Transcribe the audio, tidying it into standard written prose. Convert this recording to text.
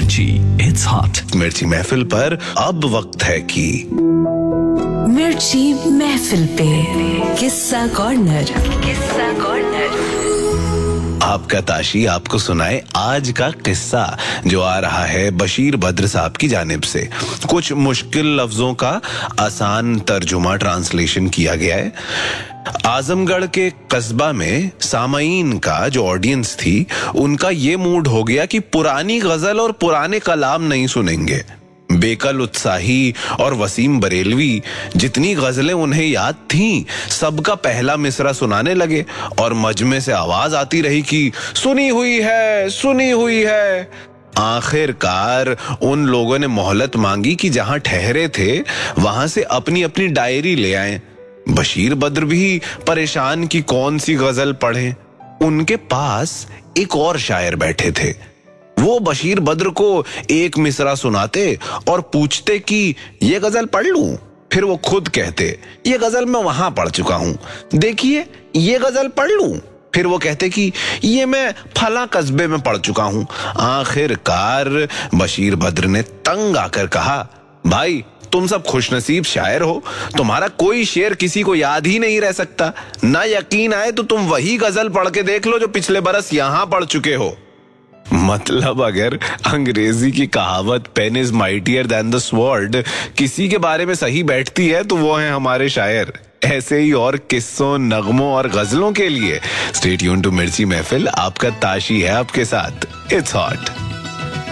मिर्ची, it's hot. मिर्ची महफिल पर अब वक्त है कि मिर्ची महफिल पे किस्सा कॉर्नर। आपका ताशी आपको सुनाए आज का किस्सा, जो आ रहा है बशीर बद्र साहब की जानिब से। कुछ मुश्किल लफ्जों का आसान तर्जुमा ट्रांसलेशन किया गया है। आजमगढ़ के कस्बा में सामाईन का जो ऑडियंस थी, उनका ये मूड हो गया कि पुरानी गजल और पुराने कलाम नहीं सुनेंगे। बेकल उत्साही और वसीम बरेलवी जितनी गजलें उन्हें याद थीं, सबका पहला मिसरा सुनाने लगे और मजमे से आवाज आती रही कि सुनी हुई है, सुनी हुई है। आखिरकार उन लोगों ने मोहलत मांगी कि जहां ठहरे थे वहां से अपनी अपनी डायरी ले आएं। बशीर बद्र भी परेशान कि कौन सी गजल पढ़ें। उनके पास एक और शायर बैठे थे। वो बशीर बद्र को एक मिसरा सुनाते और पूछते कि ये गजल पढ़ लूं। फिर वो खुद कहते, ये गजल मैं वहां पढ़ चुका हूं, देखिए ये गजल पढ़ लूं। फिर वो कहते कि ये मैं फला कस्बे में पढ़ चुका हूं। आखिरकार बशीर बद्र ने तंग आकर कहा, भाई तुम सब खुशनसीब शायर हो, तुम्हारा कोई शेर किसी को याद ही नहीं रह सकता। ना यकीन आए तो तुम वही गजल पढ़ के देख लो जो पिछले बरस यहां पढ़ चुके हो। मतलब अगर अंग्रेजी की कहावत pen is mightier then the sword किसी के बारे में सही बैठती है तो वो है हमारे शायर। ऐसे ही और किस्सों, नगमों और गजलों के लिए स्टे ट्यून्ड टू मिर्ची महफिल। आपका ताशी है आपके साथ। It's hot.